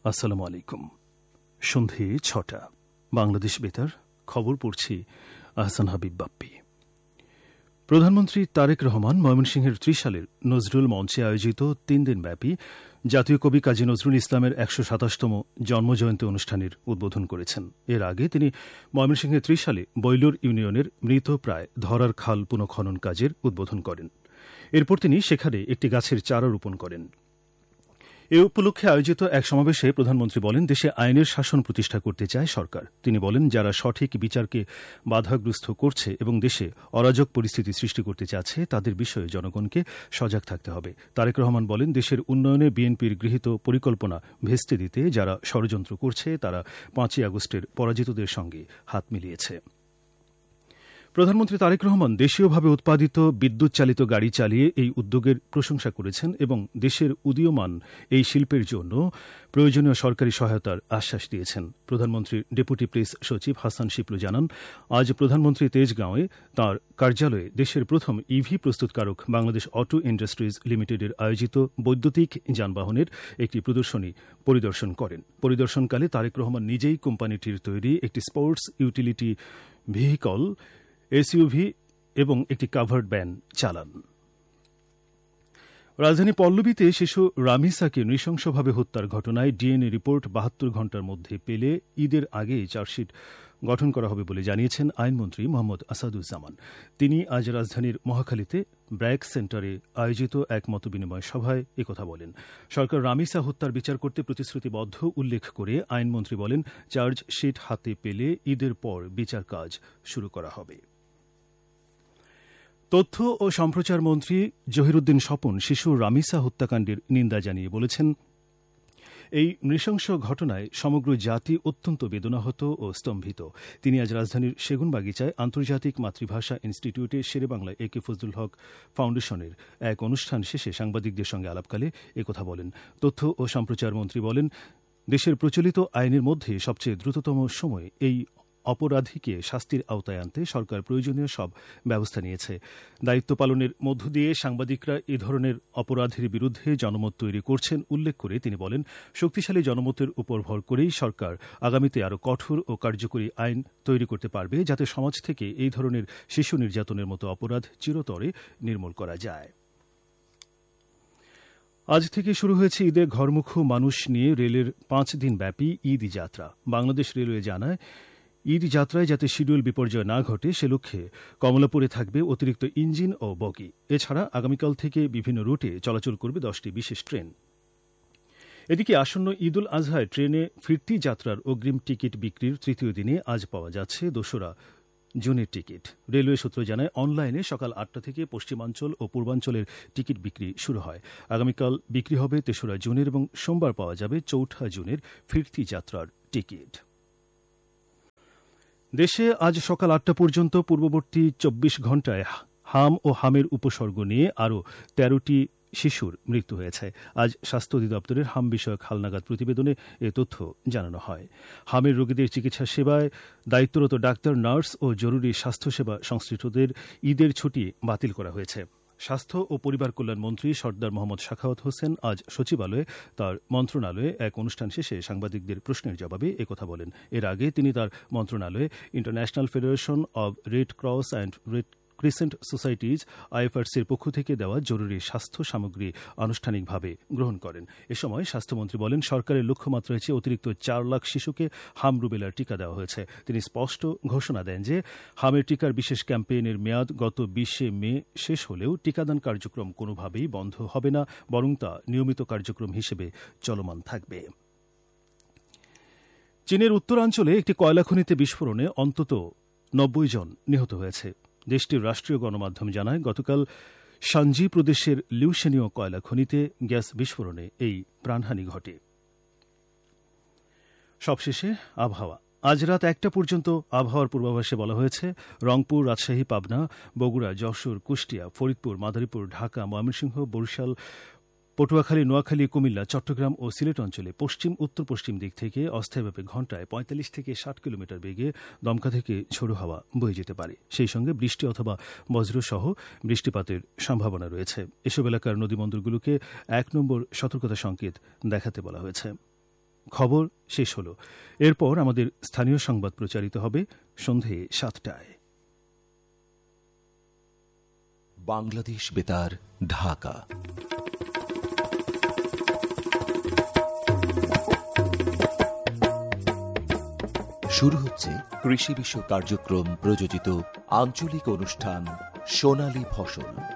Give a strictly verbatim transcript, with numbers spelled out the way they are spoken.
আসসালামু আলাইকুম। সন্ধে ছটা বাংলাদেশ বেতার খবর পড়ছি আহসান হাবিব বাপ্পি। প্রধানমন্ত্রী তারেক রহমান ময়মনসিংহের ত্রিশালের নজরুল মঞ্চে আয়োজিত তিন দিনব্যাপী জাতীয় কবি কাজী নজরুল ইসলামের একশো সাতাশতম জন্মজয়ন্তী অনুষ্ঠানের উদ্বোধন করেছেন। এর আগে তিনি ময়মনসিংহের ত্রিশালে বৈলুর ইউনিয়নের মৃতপ্রায় ধরার খাল পুনঃখনন কাজের উদ্বোধন করেন। এরপর তিনি সেখানে একটি গাছের চারা রোপণ করেন। এ উপলক্ষে আয়োজিত এক সমাবেশে প্রধানমন্ত্রী বলেন, দেশে আইনের শাসন প্রতিষ্ঠা করতে চায় সরকার। তিনি বলেন, যারা সঠিক বিচারকে বাধাগ্রস্ত করছে এবং দেশে অরাজক পরিস্থিতি সৃষ্টি করতে চাচ্ছে তাদের বিষয়ে জনগণকে সজাগ থাকতে হবে। তারেক রহমান বলেন, দেশের উন্নয়নে বিএনপির গৃহীত পরিকল্পনা ভেস্তে দিতে যারা ষড়যন্ত্র করছে তারা পাঁচই আগস্টের পরাজিতদের সঙ্গে হাত মিলিয়েছে। প্রধানমন্ত্রী তারেক রহমান দেশীয়ভাবে উৎপাদিত বিদ্যুৎ চালিত গাড়ি চালিয়ে এই উদ্যোগের প্রশংসা করেছেন এবং দেশের উদীয়মান এই শিল্পের জন্য প্রয়োজনীয় সরকারি সহায়তার আশ্বাস দিয়েছেন। প্রধানমন্ত্রীর ডেপুটি প্রেস সচিব হাসান শিপলু জানান, আজ প্রধানমন্ত্রী তেজগাঁওয়ে তাঁর কার্যালয়ে দেশের প্রথম ইভি প্রস্তুতকারক বাংলাদেশ অটো ইন্ডাস্ট্রিজ লিমিটেডের আয়োজিত বৈদ্যুতিক যানবাহনের একটি প্রদর্শনী পরিদর্শন করেন। পরিদর্শনকালে তারেক রহমান নিজেই কোম্পানিটির তৈরি একটি স্পোর্টস ইউটিলিটি ভেহিকল এসইউভি এবং একটি কাভার্ড ভ্যান চালান। রাজধানী পল্লবীতে শিশু রামিসাকে নৃশংসভাবে হত্যার ঘটনায় ডিএনএ রিপোর্ট বাহাত্তর ঘণ্টার মধ্যে পেলে ঈদের আগেই চার্জশিট গঠন করা হবে বলে জানিয়েছেন আইনমন্ত্রী মোহাম্মদ আসাদুজ্জামান। তিনি আজ রাজধানীর মহাখালীতে ব্র্যাক সেন্টারে আয়োজিত এক মতবিনিময় সভায় একথা বলেন। সরকার রামিসা হত্যার বিচার করতে প্রতিশ্রুতিবদ্ধ উল্লেখ করে আইনমন্ত্রী বলেন, চার্জশিট হাতে পেলে ঈদের পর বিচার কাজ শুরু করা হবে। তথ্য ও সম্প্রচার মন্ত্রী জহিরুদ্দিন স্বপন শিশু রামিসা হত্যাকাণ্ডের নিন্দা জানিয়ে বলেছেন, এই নৃশংস ঘটনায় সমগ্র জাতি অত্যন্ত বেদনাহত ও স্তম্ভিত। তিনি আজ রাজধানীর সেগুনবাগিচায় আন্তর্জাতিক মাতৃভাষা ইনস্টিটিউটে শেরেবাংলা এ কে ফজলুল হক ফাউন্ডেশনের এক অনুষ্ঠান শেষে সাংবাদিকদের সঙ্গে আলাপকালে একথা বলেন। তথ্য ও সম্প্রচার মন্ত্রী বলেন, দেশের প্রচলিত আইনের মধ্যে সবচেয়ে দ্রুততম সময়ে এই অপরাধীকে শাস্তির আওতায় আনতে সরকার প্রয়োজনীয় সব ব্যবস্থা নিয়েছে। দায়িত্ব পালনের মধ্য দিয়ে সাংবাদিকরা এ ধরনের অপরাধের বিরুদ্ধে জনমত তৈরি করছেন উল্লেখ করে তিনি বলেন, শক্তিশালী জনমতের উপর ভর করেই সরকার আগামীতে আরও কঠোর ও কার্যকরী আইন তৈরি করতে পারবে, যাতে সমাজ থেকে এই ধরনের শিশু নির্যাতনের মতো অপরাধ চিরতরে নির্মূল করা যায়। আজ থেকে শুরু হয়েছে ঈদে ঘরমুখো মানুষ নিয়ে রেলের পাঁচ দিন ব্যাপী ঈদ যাত্রা। বাংলাদেশ রেলওয়ে জানায়, ঈদ যাত্রায় যাতে শিডিউল বিপর্যয় না ঘটে সে লক্ষ্যে কমলাপুরে থাকবে অতিরিক্ত ইঞ্জিন ও বগি। এছাড়া আগামীকাল থেকে বিভিন্ন রুটে চলাচল করবে দশটি বিশেষ ট্রেন। এদিকে আসন্ন ঈদ উল আজহায় ট্রেনে ফিরতি যাত্রার অগ্রিম টিকিট বিক্রির তৃতীয় দিনে আজ পাওয়া যাচ্ছে দোসরা জুনের টিকিট। রেলওয়ে সূত্র জানায়, অনলাইনে সকাল আটটা থেকে পশ্চিমাঞ্চল ও পূর্বাঞ্চলের টিকিট বিক্রি শুরু হয়। আগামীকাল বিক্রি হবে তেসরা জুনের এবং সোমবার পাওয়া যাবে চৌঠা জুনের ফিরতি যাত্রার টিকিট। দেশে আজ সকাল আটটা পর্যন্ত পূর্ববর্তী চব্বিশ ঘণ্টায় হাম ও হামের উপসর্গ নিয়ে আরও তেরোটি শিশুর মৃত্যু হয়েছে। আজ স্বাস্থ্য অধিদপ্তরের হাম বিষয়ক হালনাগাদ প্রতিবেদনে এ তথ্য জানানো হয়। হামের রোগীদের চিকিৎসা সেবায় দায়িত্বরত ডাক্তার, নার্স ও জরুরি স্বাস্থ্যসেবা সংশ্লিষ্টদের ঈদের ছুটি বাতিল করা হয়েছে। স্বাস্থ্য ও পরিবার কল্যাণ মন্ত্রী সর্দার মোহাম্মদ সাখাওয়াত হোসেন আজ সচিবালয়ে তার মন্ত্রণালয়ে এক অনুষ্ঠান শেষে সাংবাদিকদের প্রশ্নের জবাবে একথা বলেন। এর আগে তিনি তার মন্ত্রণালয়ে international federation of red cross and red crescent societies আইএফআরসির পক্ষ থেকে দেওয়া জরুরি স্বাস্থ্য সামগ্রী আনুষ্ঠানিকভাবে গ্রহণ করেন। এ সময় স্বাস্থ্যমন্ত্রী বলেন, সরকারের লক্ষ্যমাত্রা হচ্ছে অতিরিক্ত চার লাখ শিশুকে হাম রুবেলার টিকা দেওয়া হয়েছে। তিনি স্পষ্ট ঘোষণা দেন যে হামের টিকার বিশেষ ক্যাম্পেইনের মেয়াদ গত বিশে মে শেষ হলেও টিকাদান কার্যক্রম কোনোভাবেই বন্ধ হবে না, বরং তা নিয়মিত কার্যক্রম হিসেবে চলমান থাকবে। চীনের উত্তরাঞ্চলে একটি কয়লা খনিতে বিস্ফোরণে অন্তত নব্বই জন নিহত হয়েছে। দেশটির রাষ্ট্রীয় গণমাধ্যম জানায়, গতকাল শানজি প্রদেশের লিউশেনীয় কয়লা খনিতে গ্যাস বিস্ফোরণে এই প্রাণহানি ঘটে। সবশেষে আবহাওয়া। আজ রাত একটা পর্যন্ত আবহাওয়ার পূর্বাভাসে বলা হয়েছে, রংপুর, রাজশাহী, পাবনা, বগুড়া, যশোর, কুষ্টিয়া, ফরিদপুর, মাদারীপুর, ঢাকা, ময়মনসিংহ, বরিশাল, পটুয়াখালী, নোয়াখালী, কুমিল্লা, চট্টগ্রাম ও সিলেট অঞ্চলে পশ্চিম উত্তর পশ্চিম দিক থেকে অস্থায়ীভাবে ঘণ্টায় পঁয়তাল্লিশ থেকে ষাট কিলোমিটার বেগে দমকা থেকে ঝোড়ো হাওয়া বয়ে যেতে পারে। সেই সঙ্গে বৃষ্টি অথবা বজ্রসহ বৃষ্টিপাতের সম্ভাবনা রয়েছে। এসব এলাকার নদীবন্দরগুলোকে এক নম্বর সতর্কতা সংকেত দেখাতে বলা হয়েছে। খবর শেষ হল। এরপর আমাদের স্থানীয় সংবাদ প্রচারিত হবে সন্ধে সাতটায়। বাংলাদেশ বেতার, ঢাকা। শুরু হচ্ছে কৃষি বিষয়ক কার্যক্রম প্রযোজিত আঞ্চলিক অনুষ্ঠান সোনালী ফসল।